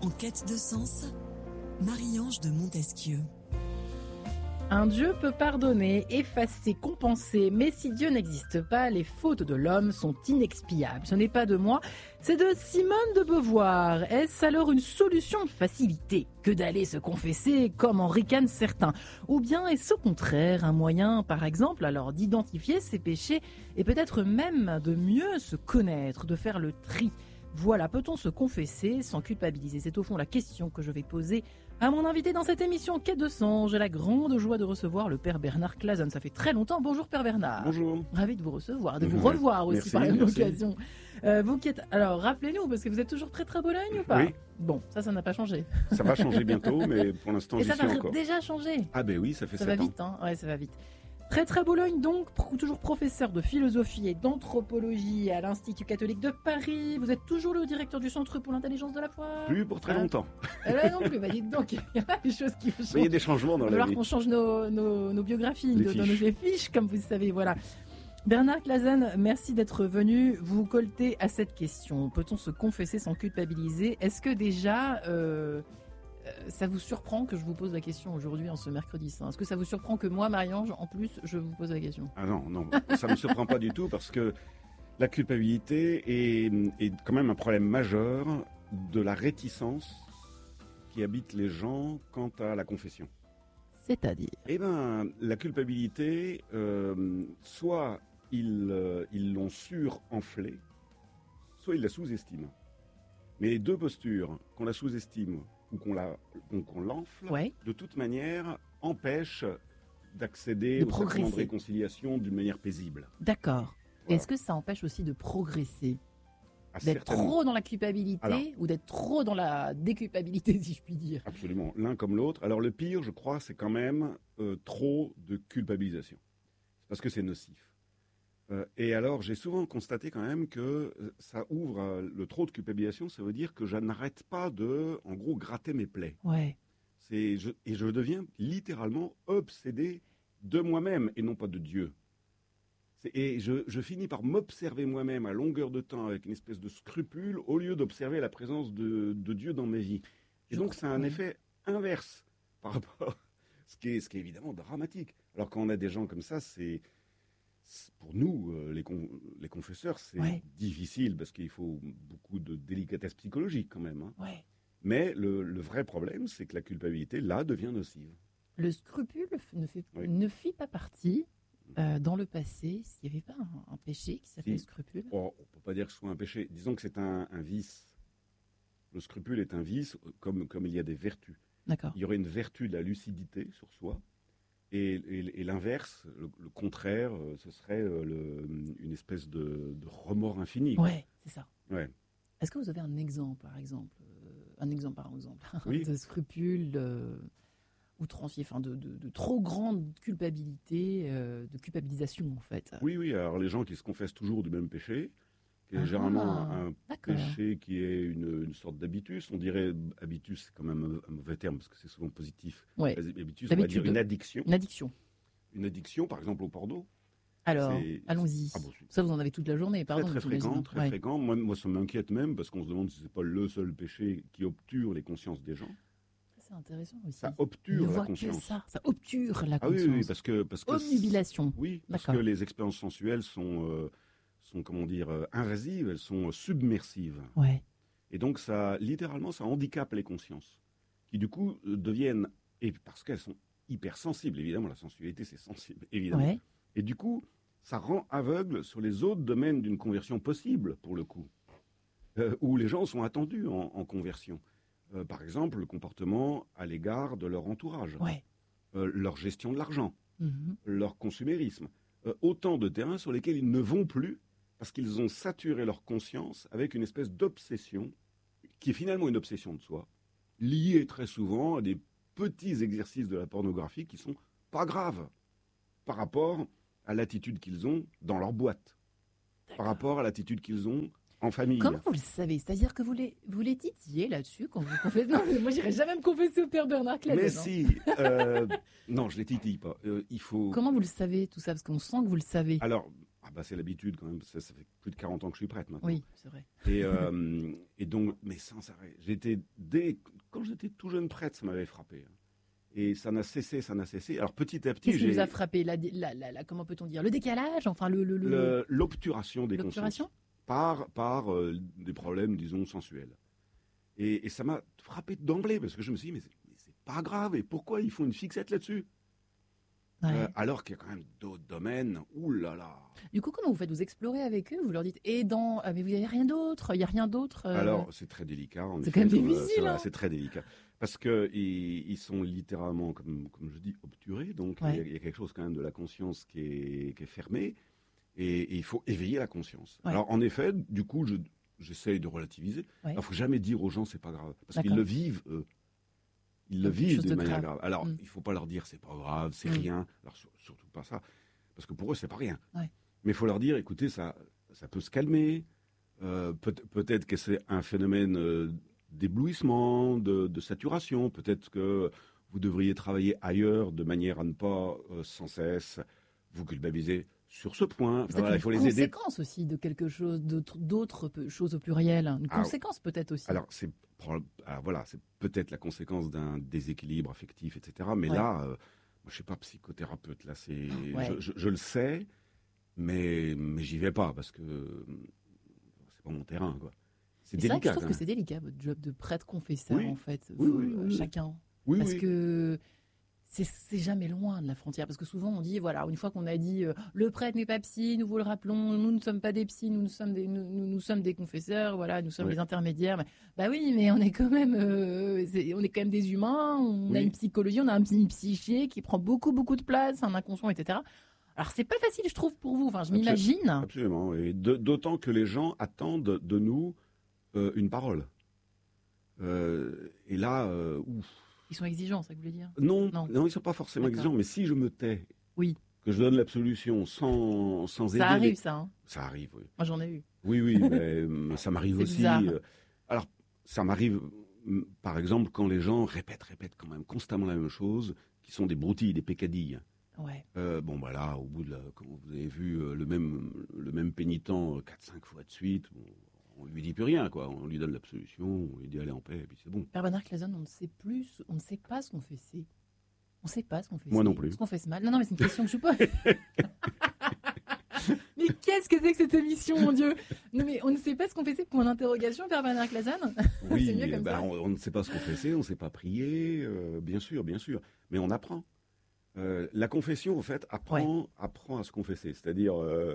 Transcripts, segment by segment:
En quête de sens, Marie-Ange de Montesquieu. Un Dieu peut pardonner, effacer, compenser, mais si Dieu n'existe pas, les fautes de l'homme sont inexpiables. Ce n'est pas de moi, c'est de Simone de Beauvoir. Est-ce alors une solution de facilité que d'aller se confesser comme en ricanent certains? Ou bien est-ce au contraire un moyen, par exemple, alors d'identifier ses péchés et peut-être même de mieux se connaître, de faire le tri? Voilà, peut-on se confesser sans culpabiliser? C'est au fond la question que je vais poser à mon invité dans cette émission Quête de sens. J'ai la grande joie de recevoir le Père Bernard Clason. Ça fait très longtemps. Bonjour Père Bernard. Bonjour. Ravi de vous recevoir, de vous revoir aussi par la même occasion. Vous qui êtes... Alors rappelez-nous, parce que vous êtes toujours très Bologne ou pas? Oui. Bon, ça n'a pas changé. Ça va changer bientôt, mais pour l'instant, j'y suis encore. Et ça va déjà changer. Ah ben oui, ça fait 7 ans. Ça va vite, hein. Ouais, ça va vite. Très Bologne donc, toujours professeur de philosophie et d'anthropologie à l'Institut catholique de Paris. Vous êtes toujours le directeur du Centre pour l'intelligence de la foi? Plus pour très longtemps. Là non plus, dites donc, il y a des choses qui changent. Il y a des changements dans la vie. Il va falloir qu'on change nos biographies, nos fiches, comme vous savez, voilà. Bernard Clason, merci d'être venu. Vous coltez à cette question. Peut-on se confesser sans culpabiliser? Est-ce que déjà... ça vous surprend que je vous pose la question aujourd'hui en ce mercredi saint? Est-ce que ça vous surprend que moi, Marie-Ange, en plus, je vous pose la question? Ah non, ça ne me surprend pas du tout parce que la culpabilité est quand même un problème majeur de la réticence qui habite les gens quant à la confession. C'est-à-dire? Eh bien, la culpabilité, soit ils l'ont surenflée, soit ils la sous-estiment. Mais les deux postures, qu'on la sous-estime ou qu'on l'enfle, ouais, de toute manière, empêche d'accéder au sacrement de réconciliation d'une manière paisible. D'accord. Voilà. Est-ce que ça empêche aussi de progresser? D'être trop dans la culpabilité ou d'être trop dans la déculpabilité, si je puis dire? Absolument, l'un comme l'autre. Alors le pire, je crois, c'est quand même trop de culpabilisation. C'est parce que c'est nocif. Et alors, j'ai souvent constaté quand même que ça ouvre le trop de culpabilisation, ça veut dire que je n'arrête pas de, en gros, gratter mes plaies. Ouais. Et je deviens littéralement obsédé de moi-même et non pas de Dieu. Et je finis par m'observer moi-même à longueur de temps avec une espèce de scrupule au lieu d'observer la présence de Dieu dans ma vie. Et donc, ça a un effet inverse par rapport à ce qui est évidemment dramatique. Alors, quand on a des gens comme ça, pour nous, les confesseurs, c'est difficile parce qu'il faut beaucoup de délicatesse psychologique quand même. Hein. Ouais. Mais le vrai problème, c'est que la culpabilité, là, devient nocive. Le scrupule ne fit pas partie, dans le passé, s'il n'y avait pas un péché qui s'appelait scrupule? On ne peut pas dire que ce soit un péché. Disons que c'est un vice. Le scrupule est un vice, comme il y a des vertus. D'accord. Il y aurait une vertu de la lucidité sur soi. Et l'inverse, le contraire, ce serait une espèce de remords infini. Ouais, c'est ça. Ouais. Est-ce que vous avez un exemple, par exemple, oui. de scrupule outrancier, enfin de trop grande culpabilité, de culpabilisation en fait? Oui. Alors les gens qui se confessent toujours du même péché, qui est généralement un péché qui est une sorte d'habitus. On dirait habitus, c'est quand même un mauvais terme parce que c'est souvent positif. Ouais. Habitus, on va dire une addiction. Une addiction, par exemple, au porno. Alors, allons-y. Ça, vous en avez toute la journée, pardon. Très fréquent. Moi, ça m'inquiète même parce qu'on se demande si c'est pas le seul péché qui obture les consciences des gens. C'est intéressant aussi. Ça obture la conscience. Ça obture la conscience. Oui, parce que obnubilation. Oui, parce que les expériences sensuelles sont comment dire, invasives, elles sont submersives. Ouais. Et donc, ça handicape les consciences, qui du coup deviennent, et parce qu'elles sont hypersensibles, évidemment, la sensualité c'est sensible, évidemment. Ouais. Et du coup, ça rend aveugle sur les autres domaines d'une conversion possible, pour le coup, où les gens sont attendus en conversion. Par exemple, le comportement à l'égard de leur entourage, leur gestion de l'argent, leur consumérisme. Autant de terrains sur lesquels ils ne vont plus parce qu'ils ont saturé leur conscience avec une espèce d'obsession qui est finalement une obsession de soi, liée très souvent à des petits exercices de la pornographie qui sont pas graves par rapport à l'attitude qu'ils ont dans leur boîte, par rapport à l'attitude qu'ils ont en famille. Comment vous le savez? C'est-à-dire que vous les titillez là-dessus quand vous confessez? Non, moi j'irai jamais me confesser au Père Bernard Clason. Mais si, non, je les titille pas. Il faut. Comment vous le savez tout ça? Parce qu'on sent que vous le savez. Alors, c'est l'habitude quand même. Ça fait plus de 40 ans que je suis prêtre maintenant. Oui, c'est vrai. Et donc, mais sans arrêt. Quand j'étais tout jeune prêtre, ça m'avait frappé. Et ça n'a cessé. Alors petit à petit, Qu'est-ce qui vous a frappé comment peut-on dire? Le décalage, enfin l'obturation des consciences par des problèmes, disons, sensuels. Et ça m'a frappé d'emblée parce que je me suis dit, mais c'est pas grave. Et pourquoi ils font une fixette là-dessus? Ouais. Alors qu'il y a quand même d'autres domaines. Ouh là là. Du coup, comment vous faites? Vous explorez avec eux? Vous leur dites, mais vous n'avez rien d'autre? Il n'y a rien d'autre Alors, c'est très délicat. C'est quand même difficile. C'est très délicat. Parce qu'ils sont littéralement, comme je dis, obturés. Donc, il y a quelque chose quand même de la conscience qui est fermée. Et il faut éveiller la conscience. Ouais. Alors, en effet, du coup, j'essaye de relativiser. Ouais. Il ne faut jamais dire aux gens, c'est pas grave. Parce qu'ils le vivent, eux. Ils le vivent de manière grave. Alors, il ne faut pas leur dire, c'est pas grave, c'est rien. Alors, surtout pas ça. Parce que pour eux, c'est pas rien. Ouais. Mais il faut leur dire, écoutez, ça peut se calmer. Peut-être que c'est un phénomène d'éblouissement, de saturation. Peut-être que vous devriez travailler ailleurs de manière à ne pas sans cesse vous culpabiliser sur ce point. Enfin, voilà, il faut les aider. Une conséquence aussi de quelque chose, d'autres choses au pluriel. Une conséquence peut-être aussi. Alors voilà, c'est peut-être la conséquence d'un déséquilibre affectif, etc. Mais là, moi, je ne suis pas psychothérapeute. Là, je le sais, mais j'y vais pas parce que c'est pas mon terrain, quoi. C'est délicat. Vrai que je trouve que c'est délicat votre job de prêtre confesseur, en fait. Chacun. Parce que c'est jamais loin de la frontière. Parce que souvent on dit, voilà, une fois qu'on a dit le prêtre n'est pas psy, nous vous le rappelons, nous ne sommes pas des psys, nous sommes des confesseurs, voilà, nous sommes des intermédiaires. Bah oui, mais on est quand même, des humains, on a une psychologie, on a une psyché qui prend beaucoup de place, un inconscient, etc. Alors c'est pas facile, je trouve, pour vous. Enfin, je m'imagine. Absolument. Et d'autant que les gens attendent de nous une parole. Et là, ils sont exigeants, c'est ça que vous voulez dire? Non, ils ne sont pas forcément exigeants, mais si je me tais, que je donne l'absolution sans aider... Ça arrive, ça. Hein. Ça arrive, oui. Moi, j'en ai eu. Oui, mais ça m'arrive aussi. Alors, ça m'arrive, par exemple, quand les gens répètent quand même constamment la même chose, qui sont des broutilles, des pécadilles. Ouais. Bon, bah là, au bout quand vous avez vu le même pénitent 4-5 fois de suite... on lui dit plus rien, quoi. On lui donne l'absolution, on lui dit allez en paix, et puis c'est bon. Père Bernard Clason, on ne sait pas se confesser. On ne sait pas se confesser. Moi non plus. On se confesse mal. Non, mais c'est une question que je pose. Mais qu'est-ce que c'est que cette émission, mon Dieu? Non, mais on ne sait pas se confesser, pour une interrogation, Père Bernard Clason? Oui, c'est mieux comme ça. On ne sait pas se confesser, on ne sait pas prier, bien sûr. Mais on apprend. La confession, en fait, apprend à se confesser. C'est-à-dire...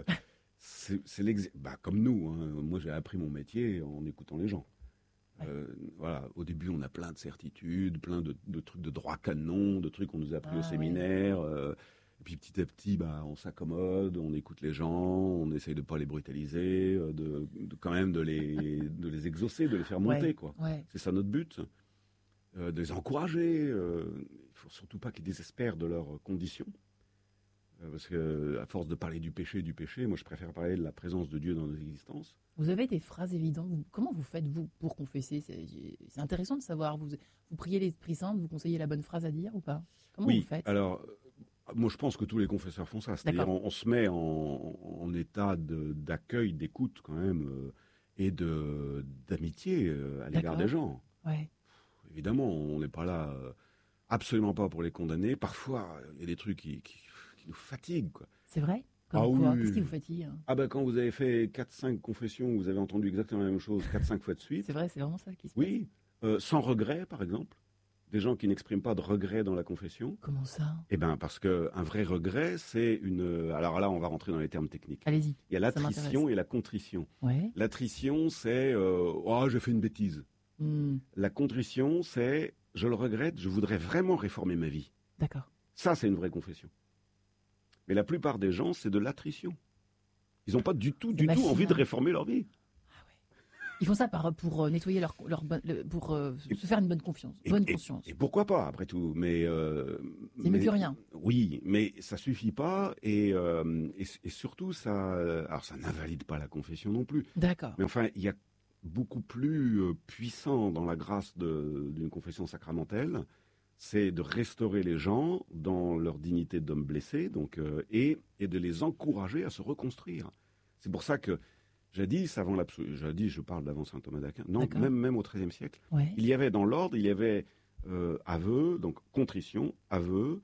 comme nous, hein. Moi j'ai appris mon métier en écoutant les gens. Voilà, au début on a plein de certitudes, plein de trucs de droit canon, de trucs qu'on nous a appris au séminaire. Et puis petit à petit, on s'accommode, on écoute les gens, on essaye de pas les brutaliser, quand même de les exaucer, de les faire monter, quoi. C'est ça notre but, de les encourager. Il faut surtout pas qu'ils désespèrent de leurs conditions. Parce qu'à force de parler du péché, moi je préfère parler de la présence de Dieu dans nos existences. Vous avez des phrases évidentes. Comment vous faites, vous, pour confesser? C'est intéressant de savoir. Vous priez l'Esprit Saint, vous conseillez la bonne phrase à dire ou pas? Comment vous faites? Alors, moi je pense que tous les confesseurs font ça. C'est-à-dire on se met en état d'accueil, d'écoute quand même, et d'amitié à l'égard des gens. Ouais. Évidemment, on n'est pas là, absolument pas pour les condamner. Parfois, il y a des trucs qui nous fatiguent, quoi. C'est vrai? Comme quoi? Qu'est-ce qui vous fatigue? Quand vous avez fait 4-5 confessions, vous avez entendu exactement la même chose 4-5 fois de suite. C'est vrai, c'est vraiment ça qui se passe. Oui, sans regret, par exemple. Des gens qui n'expriment pas de regret dans la confession. Comment ça? Parce qu'un vrai regret, c'est une... Alors là, on va rentrer dans les termes techniques. Allez-y. Il y a l'attrition et la contrition. Ouais. L'attrition, c'est j'ai fait une bêtise. La contrition, c'est je le regrette, je voudrais vraiment réformer ma vie. D'accord. Ça, c'est une vraie confession. Mais la plupart des gens, c'est de l'attrition. Ils n'ont pas du tout envie de réformer leur vie. Ah ouais. Ils font ça pour nettoyer pour se faire une bonne conscience. Et pourquoi pas, après tout. Mais c'est mieux que rien. Oui, mais ça suffit pas. Et surtout, ça n'invalide pas la confession non plus. D'accord. Mais enfin, il y a beaucoup plus puissant dans la grâce d'une confession sacramentelle. c'est de restaurer les gens dans leur dignité d'homme blessé, donc, et de les encourager à se reconstruire. C'est pour ça que jadis, je parle d'avant saint Thomas d'Aquin, non, même au XIIIe siècle, il y avait dans l'ordre, il y avait aveu, donc contrition, aveu,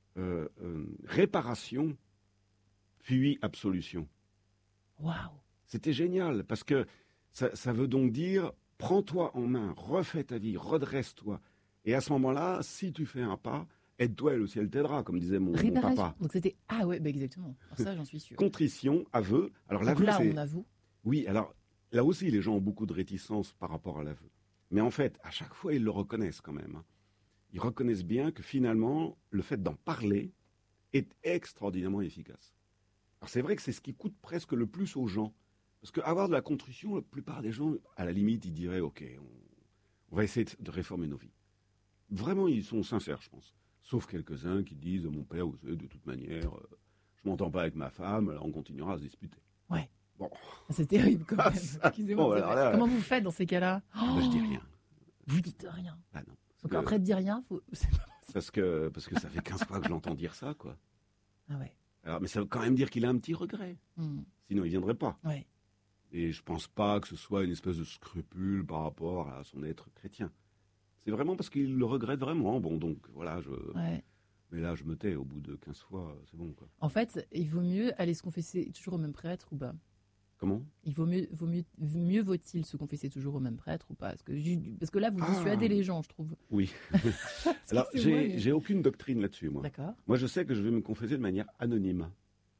réparation, puis absolution. Waouh! C'était génial, parce que ça veut donc dire, prends-toi en main, refais ta vie, redresse-toi. Et à ce moment-là, si tu fais un pas, aide-toi et le ciel t'aidera, comme disait mon papa. Donc c'était... Ah ouais, exactement. Alors ça, j'en suis sûr. Contrition, aveu. Alors donc l'aveu, là, on avoue. Oui, alors là aussi, les gens ont beaucoup de réticence par rapport à l'aveu. Mais en fait, à chaque fois, ils le reconnaissent quand même. Ils reconnaissent bien que finalement, le fait d'en parler est extraordinairement efficace. Alors c'est vrai que c'est ce qui coûte presque le plus aux gens. Parce qu'avoir de la contrition, la plupart des gens, à la limite, ils diraient « Ok, on va essayer de réformer nos vies ». Vraiment, ils sont sincères, je pense. Sauf quelques-uns qui disent « Mon père, vous savez, de toute manière, je m'entends pas avec ma femme, alors on continuera à se disputer. » Ouais. Bon. C'est terrible quand même. Excusez-moi. Là, comment vous faites dans ces cas-là? Je dis rien. Vous dites rien. Ah non. Donc après de dire rien, parce que ça fait 15 fois que je l'entends dire ça, quoi. Ah ouais. Alors, mais ça veut quand même dire qu'il a un petit regret. Sinon, il viendrait pas. Ouais. Et je pense pas que ce soit une espèce de scrupule par rapport à son être chrétien. C'est vraiment parce qu'il le regrette vraiment. Bon, donc voilà, mais là, je me tais. Au bout de 15 fois, c'est bon, quoi. En fait, il vaut mieux aller se confesser toujours au même prêtre ou pas? Comment? Il mieux vaut-il se confesser toujours au même prêtre ou pas? Parce que là, vous dissuadez les gens, je trouve. Oui. Alors, j'ai aucune doctrine là-dessus, moi. D'accord. Moi, je sais que je vais me confesser de manière anonyme.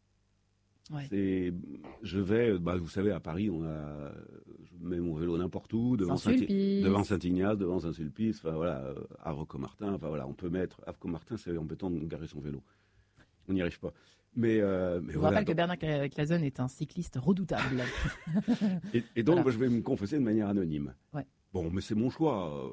Ouais. Je vais, vous savez, à Paris, je mets mon vélo n'importe où, devant Saint-Ignace, devant Saint-Sulpice, enfin voilà, Havre-Commartin, enfin voilà, on peut mettre Havre-Commartin, c'est embêtant de garer son vélo. On n'y arrive pas. Mais je vous rappelle que Bernard Clason est un cycliste redoutable. et donc, je vais me confesser de manière anonyme. Ouais. Bon, mais c'est mon choix.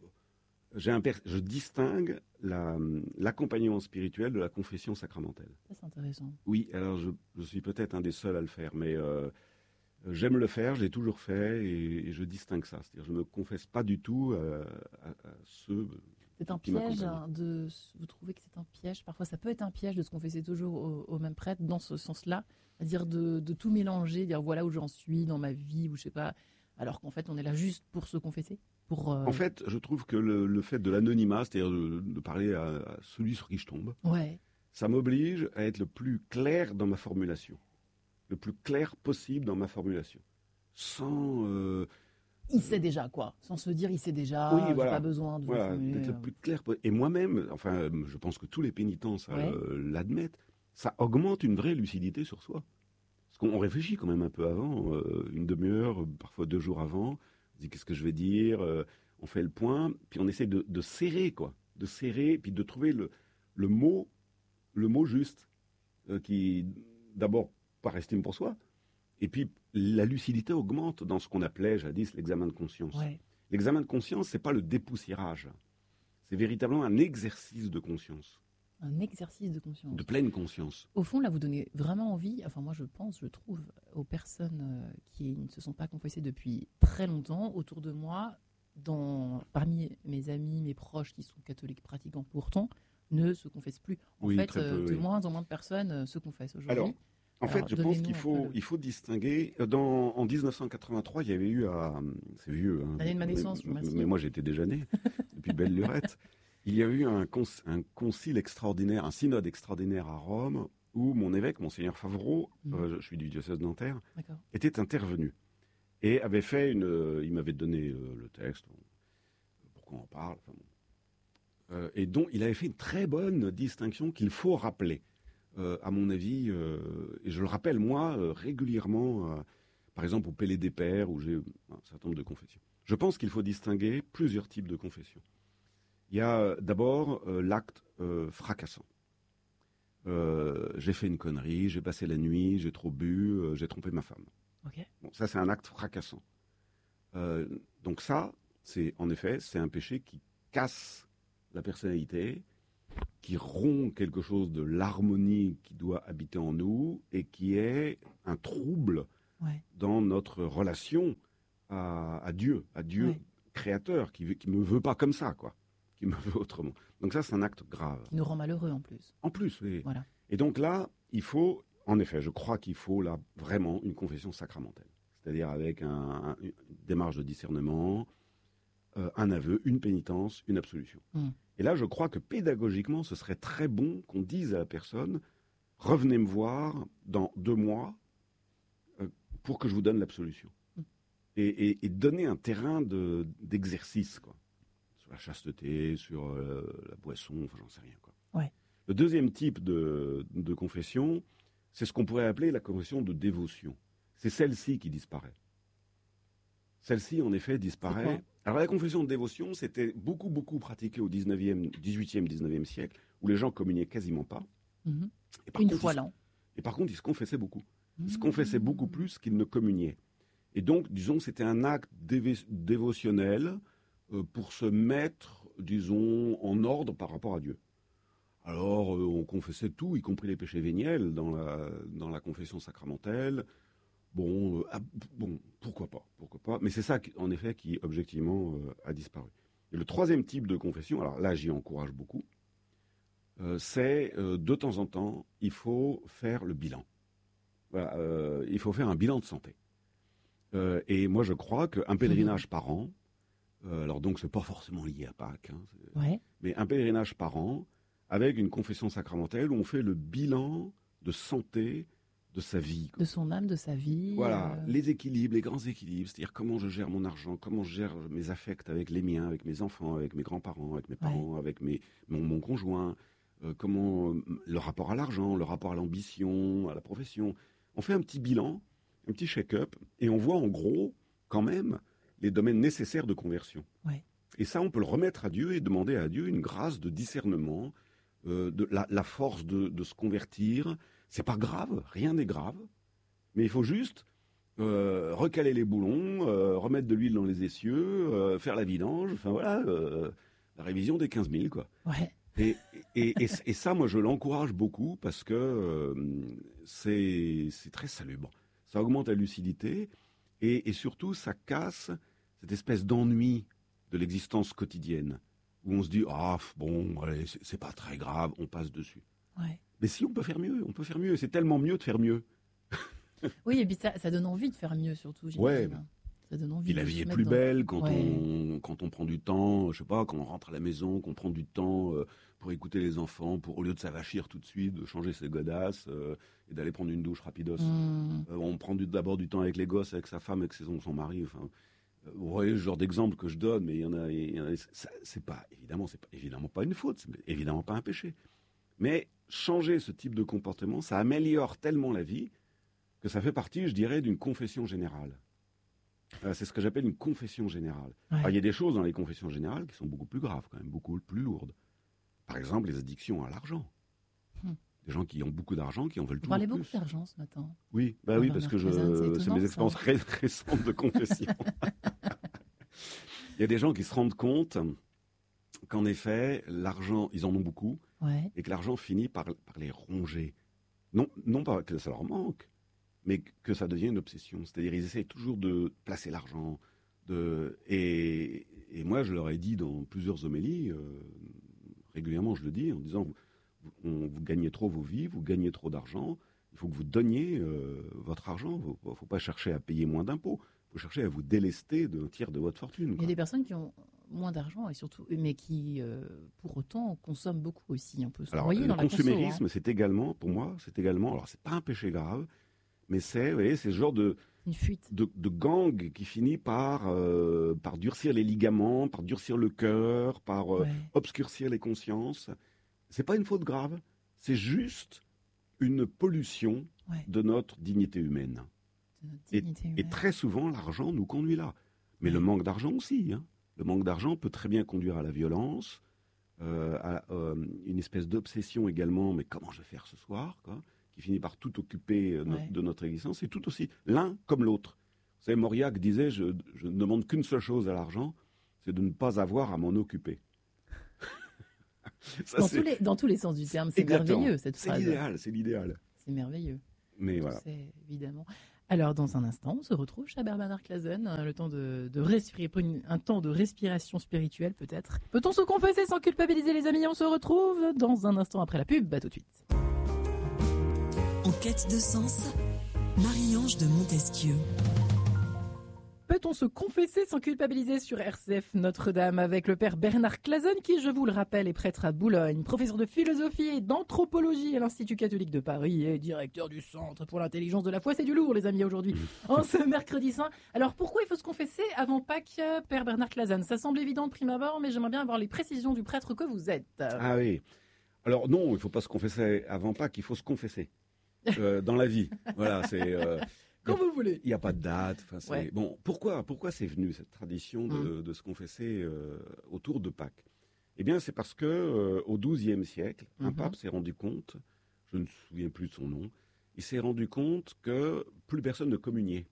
Je distingue l'accompagnement spirituel de la confession sacramentelle. Ça, c'est intéressant. Oui, alors je suis peut-être un des seuls à le faire, mais j'aime le faire, je l'ai toujours fait, et je distingue ça. C'est-à-dire, je ne me confesse pas du tout à ceux... C'est un piège vous trouvez que c'est un piège? Parfois, ça peut être un piège de se confesser toujours au même prêtre dans ce sens-là, c'est-à-dire de tout mélanger, dire voilà où j'en suis dans ma vie, ou je sais pas, alors qu'en fait, on est là juste pour se confesser. En fait, je trouve que le fait de l'anonymat, c'est-à-dire de parler à celui sur qui je tombe, ça m'oblige à être le plus clair dans ma formulation, le plus clair possible dans ma formulation, sans... Il sait déjà, quoi. Sans se dire, il sait déjà, oui, voilà. Pas besoin de... Voilà, d'être le plus clair. Et moi-même, enfin, je pense que tous les pénitents l'admettent, ça augmente une vraie lucidité sur soi. Parce qu'on réfléchit quand même un peu avant, une demi-heure, parfois 2 jours avant. On se dit, qu'est-ce que je vais dire? On fait le point, puis on essaie de serrer, quoi. De serrer, puis de trouver le mot juste, qui, d'abord, par estime pour soi, et puis la lucidité augmente dans ce qu'on appelait jadis l'examen de conscience. Ouais. L'examen de conscience, c'est pas le dépoussiérage. C'est véritablement un exercice de conscience. Un exercice de conscience. De pleine conscience. Au fond, là, vous donnez vraiment envie, enfin moi je trouve, aux personnes qui ne se sont pas confessées depuis très longtemps, autour de moi, parmi mes amis, mes proches qui sont catholiques pratiquants pourtant, ne se confessent plus. En fait, de moins en moins de personnes se confessent aujourd'hui. En fait, je pense qu'il faut distinguer. En 1983, il y avait eu c'est vieux. L'année de ma naissance, mais moi, j'étais déjà né, depuis belle lurette. Il y a eu un concile extraordinaire, un synode extraordinaire à Rome, où mon évêque, Monseigneur Favreau, je suis du diocèse de Nanterre, était intervenu. Et avait fait il m'avait donné le texte, pourquoi on en parle, et donc il avait fait une très bonne distinction qu'il faut rappeler. À mon avis, et je le rappelle moi régulièrement, par exemple au Pélé des Pères, où j'ai un certain nombre de confessions. Je pense qu'il faut distinguer plusieurs types de confessions. Il y a d'abord l'acte fracassant. J'ai fait une connerie, j'ai passé la nuit, j'ai trop bu, j'ai trompé ma femme. Okay. Bon, ça c'est un acte fracassant. Donc ça, c'est un péché qui casse la personnalité, qui rompt quelque chose de l'harmonie qui doit habiter en nous et qui est un trouble dans notre relation à Dieu créateur, qui me veut pas comme ça, quoi. qui me veut autrement. Donc ça, c'est un acte grave. Qui nous rend malheureux en plus. En plus, oui. Voilà. Et donc là, il faut, en effet, je crois qu'il faut là vraiment une confession sacramentelle. C'est-à-dire avec une démarche de discernement, un aveu, une pénitence, une absolution. Et là, je crois que pédagogiquement, ce serait très bon qu'on dise à la personne, revenez me voir dans 2 mois pour que je vous donne l'absolution. Et donner un terrain d'exercice, quoi. Sur la chasteté, sur la boisson, enfin j'en sais rien, quoi. Ouais. Le deuxième type de confession, c'est ce qu'on pourrait appeler la confession de dévotion. C'est celle-ci qui disparaît. Celle-ci, en effet, disparaît. Alors la confession de dévotion, c'était beaucoup pratiqué au 18e, 19e siècle, où les gens communiaient quasiment pas. Une fois l'an. Et par contre, ils se confessaient beaucoup. Ils se confessaient beaucoup plus qu'ils ne communiaient. Et donc, disons, c'était un acte dévotionnel pour se mettre, disons, en ordre par rapport à Dieu. Alors, on confessait tout, y compris les péchés véniels, dans la confession sacramentelle. Bon, pourquoi pas. Mais c'est ça, en effet, qui, objectivement, a disparu. Et le troisième type de confession, alors là, j'y encourage beaucoup, c'est, de temps en temps, il faut faire le bilan. Voilà, il faut faire un bilan de santé. Et moi, je crois qu'un pèlerinage par an, alors donc, c'est pas forcément lié à Pâques, mais un pèlerinage par an, avec une confession sacramentelle, où on fait le bilan de santé de sa vie. De son âme, de sa vie. Voilà, les équilibres, les grands équilibres, c'est-à-dire comment je gère mon argent, comment je gère mes affects avec les miens, avec mes enfants, avec mes grands-parents, avec mes parents, avec mon conjoint, comment le rapport à l'argent, le rapport à l'ambition, à la profession. On fait un petit bilan, un petit check-up, et on voit en gros, quand même, les domaines nécessaires de conversion. Ouais. Et ça, on peut le remettre à Dieu et demander à Dieu une grâce de discernement, de la force de se convertir. C'est pas grave, rien n'est grave, mais il faut juste recaler les boulons, remettre de l'huile dans les essieux, faire la vidange, enfin voilà, la révision des 15 000, quoi. Ouais. Et ça, moi, je l'encourage beaucoup parce que c'est très salubre. Ça augmente la lucidité et surtout, ça casse cette espèce d'ennui de l'existence quotidienne où on se dit « Ah, bon, allez, c'est pas très grave, on passe dessus. Ouais. » Mais si, on peut faire mieux. C'est tellement mieux de faire mieux. Oui, et puis ça donne envie de faire mieux, surtout, j'imagine. Ouais. Ça donne envie. Et la vie est plus belle quand on prend du temps, je sais pas, quand on rentre à la maison, qu'on prend du temps pour écouter les enfants, au lieu de s'avachir tout de suite, de changer ses godasses et d'aller prendre une douche rapidos. On prend d'abord du temps avec les gosses, avec sa femme, avec son mari. Enfin, vous voyez le genre d'exemple que je donne, mais il y en a c'est pas évidemment pas une faute, c'est évidemment pas un péché. Mais changer ce type de comportement, ça améliore tellement la vie que ça fait partie, je dirais, d'une confession générale. C'est ce que j'appelle une confession générale. Ouais. Alors, il y a des choses dans les confessions générales qui sont beaucoup plus graves, quand même, beaucoup plus lourdes. Par exemple, les addictions à l'argent. Des gens qui ont beaucoup d'argent, qui en veulent toujours plus. On parlait beaucoup d'argent ce matin. Oui, oui, parce que c'est mes expériences récentes de confession. Il y a des gens qui se rendent compte qu'en effet, l'argent, ils en ont beaucoup, et que l'argent finit par les ronger. Non pas que ça leur manque, mais que ça devient une obsession. C'est-à-dire, ils essaient toujours de placer l'argent. Et moi, je leur ai dit dans plusieurs homélies, régulièrement je le dis, en disant, vous gagnez trop vos vies, vous gagnez trop d'argent, il faut que vous donniez votre argent. Il ne faut pas chercher à payer moins d'impôts, il faut chercher à vous délester d'un tiers de votre fortune. Il y a des personnes qui ont moins d'argent, et surtout, mais qui, pour autant, consomment beaucoup aussi. On peut se noyer dans la conso. Le consumérisme, c'est également, pour moi, alors c'est pas un péché grave, mais c'est ce genre de gang qui finit par durcir les ligaments, par durcir le cœur, par obscurcir les consciences. C'est pas une faute grave, c'est juste une pollution de notre dignité humaine. Et très souvent, l'argent nous conduit là. Mais le manque d'argent aussi. Le manque d'argent peut très bien conduire à la violence, à une espèce d'obsession également. Mais comment je vais faire ce soir, quoi, qui finit par tout occuper de notre existence. C'est tout aussi l'un comme l'autre. Vous savez, Mauriac disait, je ne demande qu'une seule chose à l'argent, c'est de ne pas avoir à m'en occuper. Ça, dans tous les sens du terme, c'est merveilleux cette phrase. C'est l'idéal. C'est merveilleux. Mais voilà. Évidemment. Alors, dans un instant, on se retrouve chez Bernard Clasen, le temps de respirer, un temps de respiration spirituelle peut-être. Peut-on se confesser sans culpabiliser les amis? On se retrouve dans un instant après la pub, à tout de suite. En quête de sens, Marie-Ange de Montesquieu. Peut-on se confesser sans culpabiliser sur RCF Notre-Dame avec le père Bernard Clasen qui, je vous le rappelle, est prêtre à Boulogne, professeur de philosophie et d'anthropologie à l'Institut catholique de Paris et directeur du Centre pour l'intelligence de la foi. C'est du lourd les amis aujourd'hui, en ce mercredi saint. Alors pourquoi il faut se confesser avant Pâques, père Bernard Clasen? Ça semble évident de prime abord, mais j'aimerais bien avoir les précisions du prêtre que vous êtes. Ah oui. Alors non, il ne faut pas se confesser avant Pâques, il faut se confesser dans la vie. Voilà, c'est... Quand vous voulez. Il n'y a pas de date. Ouais. Bon, pourquoi c'est venu cette tradition de se confesser autour de Pâques? Eh bien, c'est parce que au XIIe siècle, un pape s'est rendu compte, je ne me souviens plus de son nom, il s'est rendu compte que plus personne ne communiait.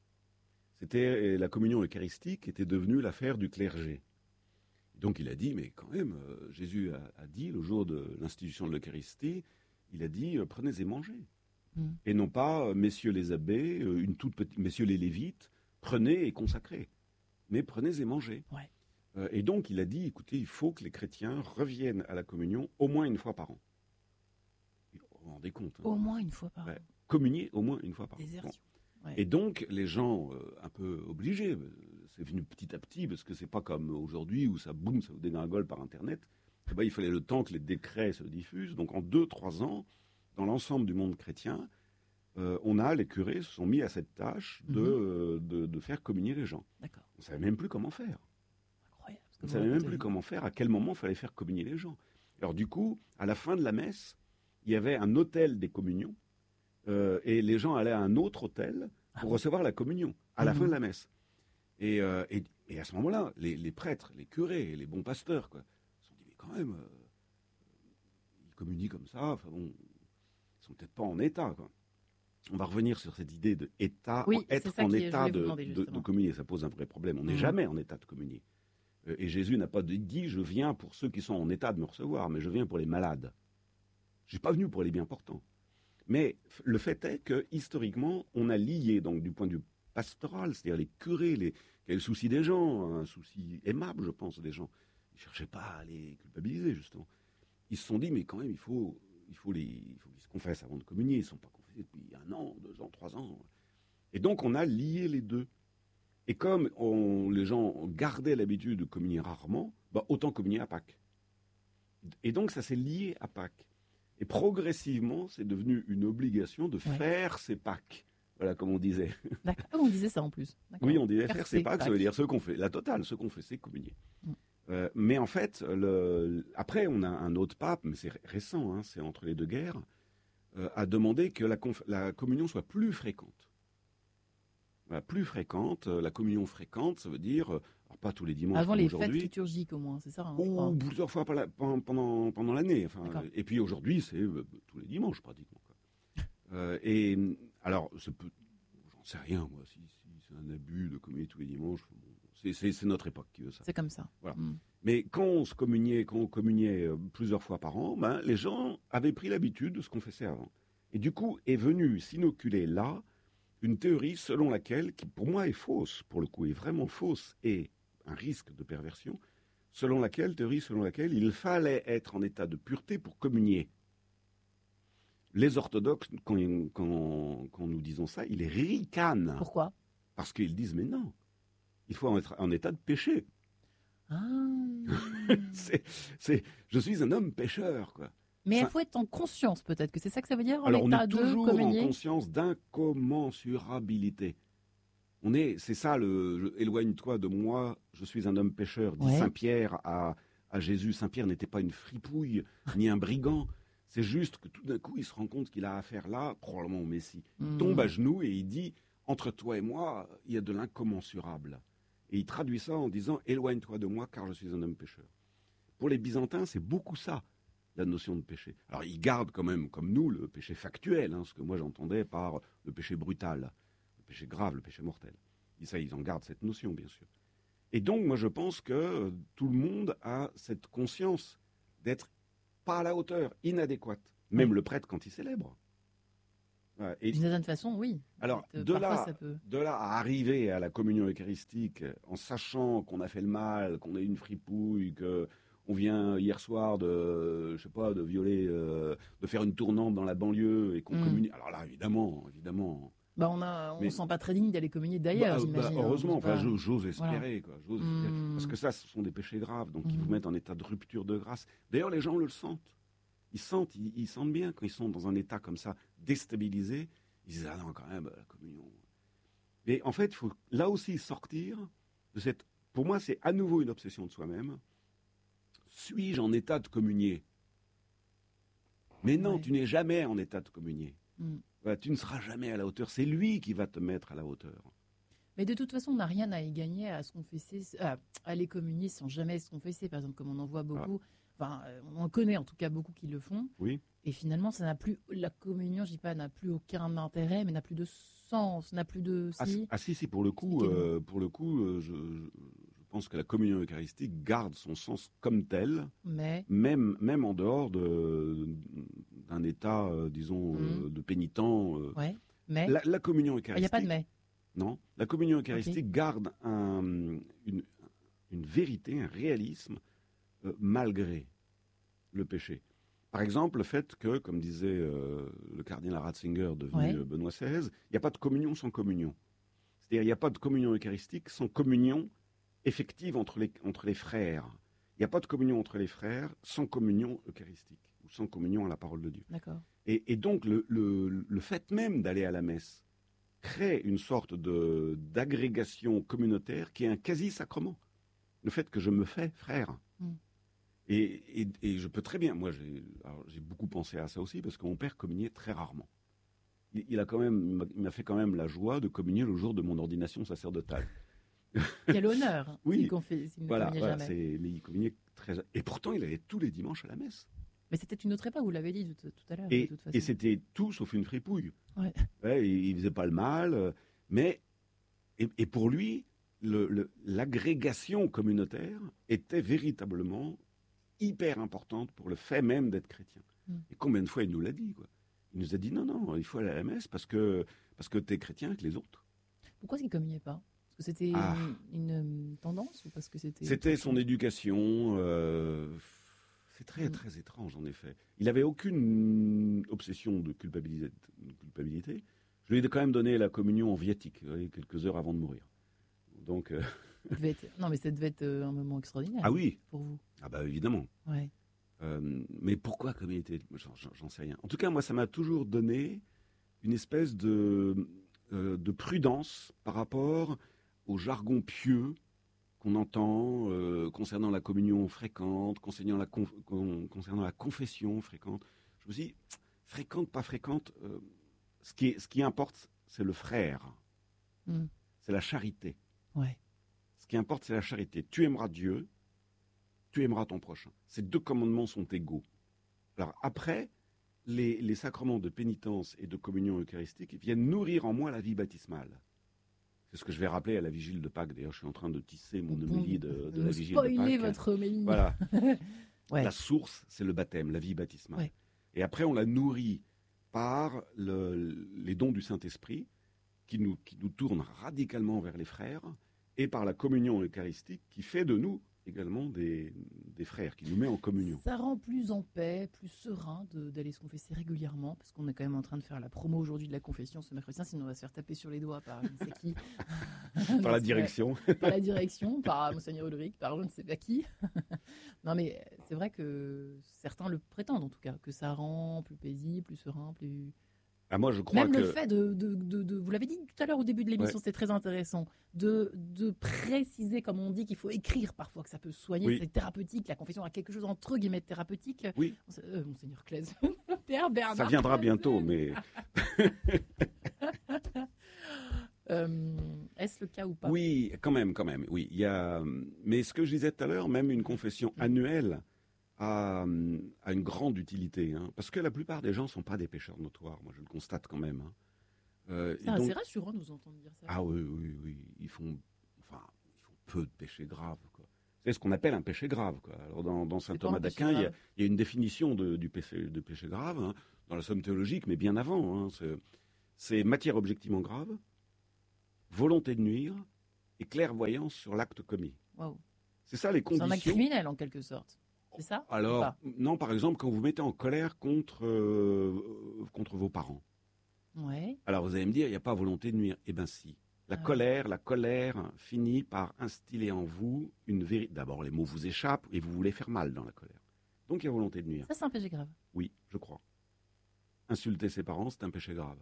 La communion eucharistique était devenue l'affaire du clergé. Donc il a dit, mais quand même, Jésus a dit, le jour de l'institution de l'Eucharistie, il a dit, prenez et mangez. Et non pas, messieurs les abbés, messieurs les lévites, prenez et consacrez. Mais prenez et mangez. Ouais. Et donc, il a dit, écoutez, il faut que les chrétiens reviennent à la communion au moins une fois par an. Vous vous rendez compte Au moins une fois par an. Communier au moins une fois par an. Désertion. Ouais. Et donc, les gens, un peu obligés, c'est venu petit à petit, parce que c'est pas comme aujourd'hui où ça boum, ça vous dégringole par Internet. Eh ben, il fallait le temps que les décrets se diffusent. Donc, en 2-3 ans, dans l'ensemble du monde chrétien, les curés se sont mis à cette tâche de faire communier les gens. D'accord. On ne savait même plus comment faire. Incroyable. On ne savait même plus comment faire, à quel moment il fallait faire communier les gens. Alors du coup, à la fin de la messe, il y avait un autel des communions, et les gens allaient à un autre autel pour recevoir la communion, à la fin de la messe. Et à ce moment-là, les prêtres, les curés, les bons pasteurs, se sont dit, mais quand même, ils communient comme ça, enfin bon... Ils sont peut-être pas en état. On va revenir sur cette idée de état, être en état de communier. Ça pose un vrai problème. On n'est jamais en état de communier. Et Jésus n'a pas dit, je viens pour ceux qui sont en état de me recevoir, mais je viens pour les malades. Je ne suis pas venu pour les bien portants. Mais le fait est que, historiquement, on a lié, donc du point de vue pastoral, c'est-à-dire les curés, qui avaient le souci des gens, un souci aimable, je pense, des gens. Ils ne cherchaient pas à les culpabiliser, justement. Ils se sont dit, mais quand même, il faut qu'ils se confessent avant de communier. Ils ne sont pas confessés depuis 1 an, 2 ans, 3 ans. Et donc, on a lié les deux. Et comme les gens gardaient l'habitude de communier rarement, autant communier à Pâques. Et donc, ça s'est lié à Pâques. Et progressivement, c'est devenu une obligation de faire ses Pâques. Voilà, comme on disait. D'accord. On disait ça en plus. D'accord. Oui, on disait faire ses Pâques, ça veut dire la totale, se confesser, communier. Mais en fait, après, on a un autre pape, mais c'est récent, c'est entre les deux guerres, a demandé que la communion soit plus fréquente. Voilà, plus fréquente. La communion fréquente, ça veut dire, alors pas tous les dimanches avant les fêtes liturgiques au moins, c'est ça ou plusieurs fois pendant l'année. Enfin, et puis aujourd'hui, c'est tous les dimanches pratiquement. Et alors, j'en sais rien, moi, si c'est un abus de communier tous les dimanches. C'est notre époque qui veut ça. C'est comme ça. Voilà. Mais quand on communiait plusieurs fois par an, les gens avaient pris l'habitude de se confesser avant. Et du coup, est venue s'inoculer là une théorie selon laquelle, qui pour moi est fausse, pour le coup est vraiment fausse, et un risque de perversion, selon laquelle il fallait être en état de pureté pour communier. Les orthodoxes, quand nous disons ça, ils ricanent. Pourquoi? Parce qu'ils disent, mais non, il faut être en état de péché. Je suis un homme pécheur, quoi. Mais il faut être en conscience, peut-être, que c'est ça que ça veut dire, alors, état on est toujours de communier. en conscience d'incommensurabilité. C'est ça, éloigne-toi de moi, je suis un homme pécheur, dit Saint Pierre à Jésus. Saint Pierre n'était pas une fripouille, ni un brigand. C'est juste que tout d'un coup, il se rend compte qu'il a affaire là, probablement au Messie. Il tombe à genoux et il dit, entre toi et moi, il y a de l'incommensurable. Et il traduit ça en disant, éloigne-toi de moi, car je suis un homme pécheur. Pour les Byzantins, c'est beaucoup ça, la notion de péché. Alors, ils gardent quand même, comme nous, le péché factuel, ce que moi j'entendais par le péché brutal, le péché grave, le péché mortel. Et ça, ils en gardent cette notion, bien sûr. Et donc, moi, je pense que tout le monde a cette conscience d'être pas à la hauteur, inadéquate. Même le prêtre quand il célèbre. Ouais, et D'une certaine façon, oui. alors, Parfois, ça peut... de là à arriver à la communion eucharistique en sachant qu'on a fait le mal, qu'on a eu une fripouille, qu'on vient hier soir de, je sais pas, de violer, de faire une tournante dans la banlieue et qu'on communie. Alors là, évidemment. Bah, on Mais- sent pas très digne d'aller communier d'ailleurs, j'imagine. Heureusement, C'est pas- j'ose espérer, quoi. J'ose espérer. Parce que ça, ce sont des péchés graves, donc qui vous mettent en état de rupture de grâce. D'ailleurs, les gens le sentent. Ils sentent bien quand ils sont dans un état comme ça, déstabilisé. Ils disent, ah non, quand même, la communion. Et en fait, il faut là aussi sortir de cette... Pour moi, c'est à nouveau une obsession de soi-même. Suis-je en état de communier? Mais non, Ouais. tu n'es jamais en état de communier. Mm. Voilà, tu ne seras jamais à la hauteur. C'est lui qui va te mettre à la hauteur. Mais de toute façon, on n'a rien à y gagner à se confesser, à aller communier sans jamais se confesser. Par exemple, comme on en voit beaucoup, enfin, on en connaît en tout cas beaucoup qui le font. Oui. Et finalement, ça n'a plus, la communion, je dis pas, n'a plus aucun intérêt, mais n'a plus de sens, n'a plus de. Si, pour le coup, je pense que la communion eucharistique garde son sens comme tel, Mais. même en dehors d'un état, disons, de pénitent. Ouais. Mais. La communion Il eucharistique. n'y a pas de mais. Non, la communion eucharistique garde une vérité, un réalisme, malgré le péché. Par exemple, le fait que, comme disait le cardinal Ratzinger, devenu Benoît XVI, il n'y a pas de communion sans communion. C'est-à-dire, il n'y a pas de communion eucharistique sans communion effective entre les frères. Il n'y a pas de communion entre les frères sans communion eucharistique, ou sans communion à la parole de Dieu. D'accord. Et donc, le fait même d'aller à la messe crée une sorte d'agrégation communautaire qui est un quasi-sacrement. Le fait que je me fais frère. Mm. Et je peux très bien... Moi, j'ai beaucoup pensé à ça aussi, parce que mon père communiait très rarement. Il m'a fait quand même la joie de communier le jour de mon ordination sacerdotale. Quel honneur. Oui. S'il ne communiait jamais. Mais il communiait très... Et pourtant, il allait tous les dimanches à la messe. Mais c'était une autre époque, vous l'avez dit tout à l'heure. Et, de toute façon. et c'était tout sauf une fripouille. Ouais. Ouais, il faisait pas le mal, mais et pour lui, l'agrégation communautaire était véritablement hyper importante pour le fait même d'être chrétien. Et combien de fois il nous l'a dit, quoi. Il nous a dit non, il faut aller à la messe parce que tu es chrétien avec les autres. Pourquoi est-ce qu'il ne communiait pas? Parce que c'était une tendance ou parce que c'était... C'était son éducation. C'est très, très étrange, en effet. Il n'avait aucune obsession de culpabilité. Je lui ai quand même donné la communion en viatique, quelques heures avant de mourir. Donc... Non, mais ça devait être un moment extraordinaire. Ah oui. Pour vous. Ah bah évidemment. Ouais. Mais pourquoi communauté? J'en sais rien. En tout cas, moi, ça m'a toujours donné une espèce de prudence par rapport au jargon pieux qu'on entend concernant la communion fréquente, concernant la confession fréquente. Je me dis, fréquente, pas fréquente, ce qui importe, c'est le frère. C'est la charité. Ouais. Ce qui importe, c'est la charité. Tu aimeras Dieu, tu aimeras ton prochain. Ces deux commandements sont égaux. Alors après, les sacrements de pénitence et de communion eucharistique viennent nourrir en moi la vie baptismale. C'est ce que je vais rappeler à la vigile de Pâques. D'ailleurs, je suis en train de tisser mon homélie de la vigile de Pâques. Spoiler votre homélie. Voilà. Ouais. La source, c'est le baptême, la vie baptismale. Ouais. Et après, on la nourrit par les dons du Saint-Esprit qui nous tournent radicalement vers les frères et par la communion eucharistique qui fait de nous également des frères, qui nous met en communion. Ça rend plus en paix, plus serein d'aller se confesser régulièrement, parce qu'on est quand même en train de faire la promo aujourd'hui de la confession ce mercredi, sinon on va se faire taper sur les doigts par je ne sais qui. Par la direction. Par la direction, par Monseigneur Ulrich, par je ne sais pas qui. Non mais c'est vrai que certains le prétendent en tout cas, que ça rend plus paisible, plus serein, plus... Ah, moi, je crois Même que... le fait de vous l'avez dit tout à l'heure au début de l'émission, c'était très intéressant, de préciser, comme on dit, qu'il faut écrire parfois, que ça peut soigner, c'est thérapeutique, la confession a quelque chose entre guillemets de thérapeutique. Oui. Monseigneur Claise, Père Bernard. Ça viendra bientôt, mais... Est-ce le cas ou pas? Oui, quand même, oui. Mais ce que je disais tout à l'heure, même une confession annuelle a une grande utilité, hein, parce que la plupart des gens ne sont pas des pécheurs notoires, moi je le constate quand même. Hein. C'est rassurant de vous entendre dire ça. Ah oui, ils font peu de péchés graves, quoi. C'est ce qu'on appelle un péché grave, quoi. Alors dans saint Thomas d'Aquin, il y a une définition du péché grave, hein, dans la Somme théologique, mais bien avant. Hein, c'est matière objectivement grave, volonté de nuire et clairvoyance sur l'acte commis. Wow. C'est ça les conditions. C'est un acte criminel en quelque sorte. C'est ça? Alors, non, par exemple, quand vous mettez en colère contre vos parents. Ouais. Alors vous allez me dire, il n'y a pas volonté de nuire. Eh bien si. La colère finit par instiller en vous une vérité. D'abord, les mots vous échappent et vous voulez faire mal dans la colère. Donc il y a volonté de nuire. Ça, c'est un péché grave. Oui, je crois. Insulter ses parents, c'est un péché grave.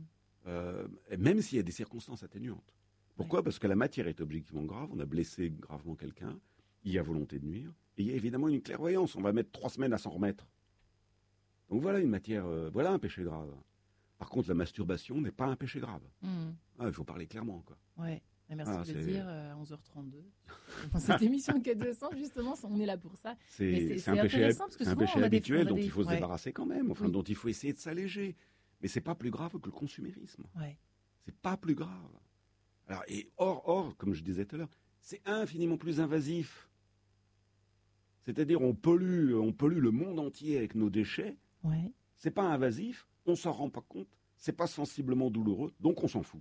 Même s'il y a des circonstances atténuantes. Pourquoi ? Parce que la matière est objectivement grave, on a blessé gravement quelqu'un, il y a volonté de nuire, et il y a évidemment une clairvoyance, on va mettre 3 semaines à s'en remettre. Donc voilà une matière, voilà un péché grave. Par contre, la masturbation n'est pas un péché grave. Il faut parler clairement, quoi. Ouais. Merci de le dire à 11h32. Dans cette émission 4-200, justement, on est là pour ça. C'est un péché habituel dont il faut se débarrasser quand même, enfin, dont il faut essayer de s'alléger. Mais c'est pas plus grave que le consumérisme. C'est pas plus grave. Alors, or, comme je disais tout à l'heure, c'est infiniment plus invasif. C'est-à-dire, on pollue le monde entier avec nos déchets. C'est pas invasif, on s'en rend pas compte, c'est pas sensiblement douloureux, donc on s'en fout.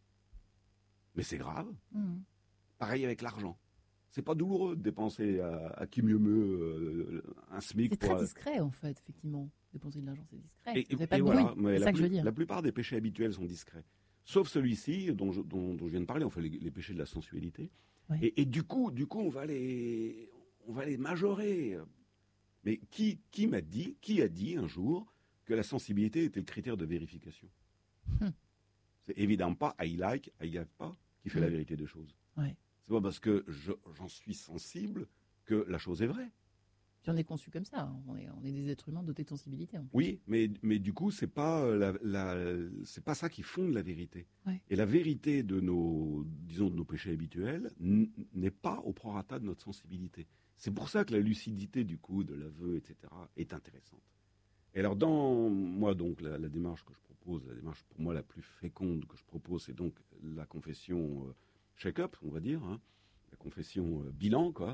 Mais c'est grave. Pareil avec l'argent. C'est pas douloureux de dépenser à qui mieux un SMIC. C'est très discret, en fait, effectivement. Dépenser de l'argent, c'est discret. Et pas de voilà, bruit. C'est ça que je veux dire. La plupart des péchés habituels sont discrets. Sauf celui-ci, dont je viens de parler, on fait les péchés de la sensualité. Et du coup, on va les majorer. Mais qui a dit un jour que la sensibilité était le critère de vérification? C'est évidemment pas I like pas qui fait la vérité des choses. C'est pas parce que j'en suis sensible que la chose est vraie. Puis on est conçu comme ça, hein. On est des êtres humains dotés de sensibilité. En plus. Oui, mais du coup, c'est pas c'est pas ça qui fonde la vérité. Et la vérité de nos péchés habituels n'est pas au prorata de notre sensibilité. C'est pour ça que la lucidité du coup, de l'aveu, etc., est intéressante. Et alors, la démarche que je propose, la démarche pour moi la plus féconde que je propose, c'est donc la confession check-up, on va dire, hein, la confession bilan, quoi.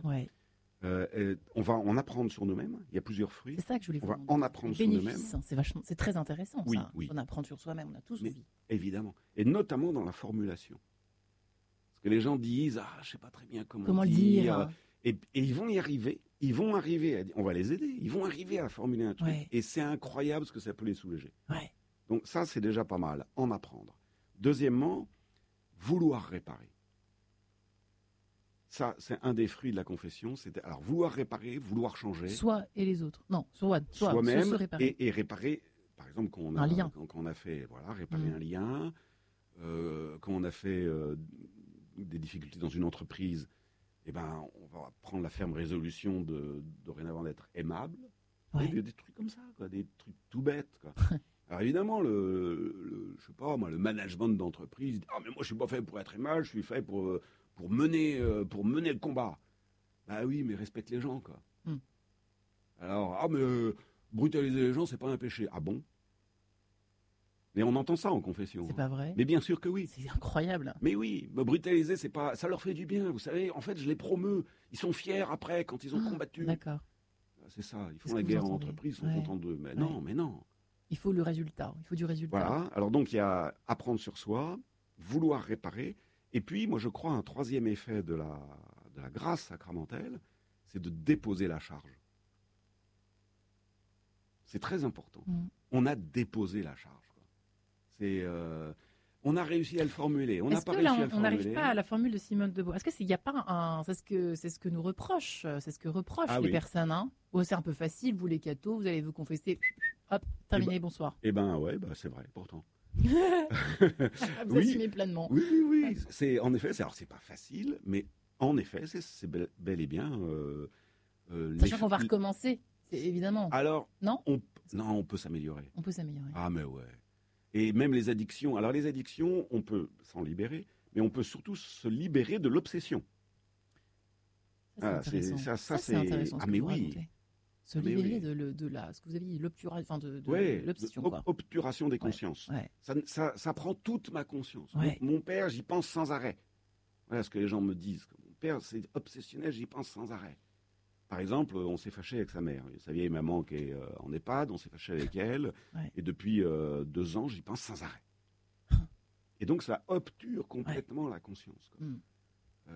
On va en apprendre sur nous-mêmes. Il y a plusieurs fruits. C'est ça que je voulais vous demander. On va en apprendre sur nous-mêmes. C'est très intéressant, oui, ça. Oui. On apprend sur soi-même, on a tous envie. Évidemment. Et notamment dans la formulation. Parce que les gens disent, je ne sais pas très bien comment le dire. Et ils vont y arriver. On va les aider. Ils vont arriver à formuler un truc. Et c'est incroyable ce que ça peut les soulager. Donc ça, c'est déjà pas mal. En apprendre. Deuxièmement, vouloir réparer. Ça, c'est un des fruits de la confession. Alors, vouloir réparer, vouloir changer. Soi et les autres. Non, soi-même se réparer. Et réparer, par exemple, quand on a fait, réparer un lien, quand on a fait des difficultés dans une entreprise, on va prendre la ferme résolution de dorénavant d'être aimable. Des trucs comme ça, quoi, des trucs tout bêtes, quoi. Alors évidemment, je sais pas, moi, le management d'entreprise, mais moi je suis pas fait pour être aimable, je suis fait pour mener le combat. Bah oui, mais respecte les gens, quoi. Alors, mais brutaliser les gens, c'est pas un péché. Ah bon? Mais on entend ça en confession. C'est pas vrai? Mais bien sûr que oui. C'est incroyable. Mais oui, me brutaliser, c'est pas, ça leur fait du bien. Vous savez, en fait, je les promeus. Ils sont fiers après quand ils ont combattu. D'accord. C'est ça. Ils font la guerre en entreprise, ils sont contents d'eux. Mais non. Il faut le résultat. Il faut du résultat. Voilà. Alors donc, il y a apprendre sur soi, vouloir réparer. Et puis, moi, je crois, un troisième effet de la grâce sacramentelle, c'est de déposer la charge. C'est très important. On a déposé la charge. On a réussi à le formuler. On n'arrive pas à la formule de Simone de Beauvoir. Est-ce qu'il n'y a pas c'est ce que nous reprochent, c'est ce que reprochent les personnes, hein. C'est un peu facile, vous les cathos, vous allez vous confesser, hop, terminé, bonsoir. C'est vrai, pourtant. Vous assumez pleinement. Oui. C'est pas facile, mais en effet, c'est bel et bien. Sachant qu'on va recommencer, évidemment. Alors, non, on peut s'améliorer. On peut s'améliorer. Ah mais ouais. Et même les addictions. Alors les addictions, on peut s'en libérer, mais on peut surtout se libérer de l'obsession. C'est intéressant. Mais oui. Se libérer de ce que vous avez dit, l'obturation, l'obsession. Obturation des consciences. Ça prend toute ma conscience. Ouais. Mon père, j'y pense sans arrêt. Voilà ce que les gens me disent. Mon père, c'est obsessionnel, j'y pense sans arrêt. Par exemple, on s'est fâché avec sa mère. Sa vieille maman qui est en EHPAD, on s'est fâché avec elle. Ouais. Et depuis 2 ans, j'y pense sans arrêt. Et donc, ça obture complètement la conscience. Mm.